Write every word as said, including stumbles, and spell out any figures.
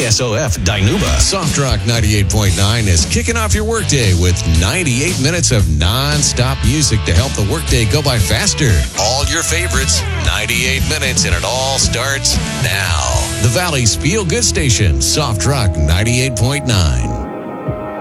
K S O F Dinuba. Soft Rock ninety-eight point nine is kicking off your workday with ninety-eight minutes of non-stop music to help the workday go by faster. All your favorites, ninety-eight minutes, and it all starts now. The Valley's Feel Good Station, Soft Rock ninety-eight point nine.